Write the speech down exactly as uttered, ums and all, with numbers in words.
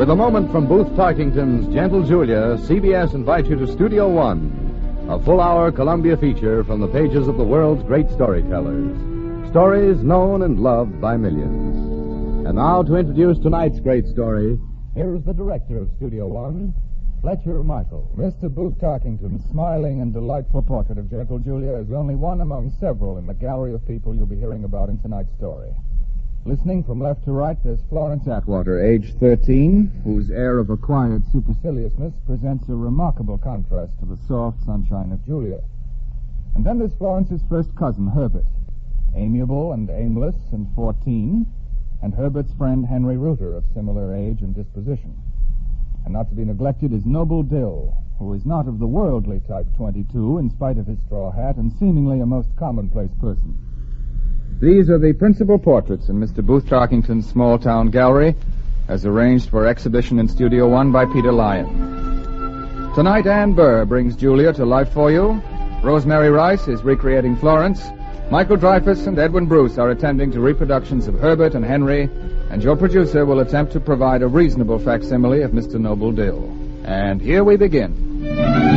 With a moment from Booth Tarkington's Gentle Julia, C B S invites you to Studio One, a full-hour Columbia feature from the pages of the world's great storytellers. Stories known and loved by millions. And now to introduce tonight's great story, here is the director of Studio One, Fletcher Markle. Mister Booth Tarkington's smiling and delightful portrait of Gentle Julia is only one among several in the gallery of people you'll be hearing about in tonight's story. Listening from left to right, there's Florence Atwater, age thirteen, whose air of acquired superciliousness presents a remarkable contrast to the soft sunshine of Julia. And then there's Florence's first cousin, Herbert, amiable and aimless and fourteen, and Herbert's friend Henry Reuter, of similar age and disposition. And not to be neglected is Noble Dill, who is not of the worldly type twenty-two, in spite of his straw hat, and seemingly a most commonplace person. These are the principal portraits in Mister Booth Tarkington's small-town gallery, as arranged for exhibition in Studio One by Peter Lyon. Tonight, Ann Burr brings Julia to life for you. Rosemary Rice is recreating Florence. Michael Dreyfuss and Edwin Bruce are attending to reproductions of Herbert and Henry, and your producer will attempt to provide a reasonable facsimile of Mister Noble Dill. And here we begin.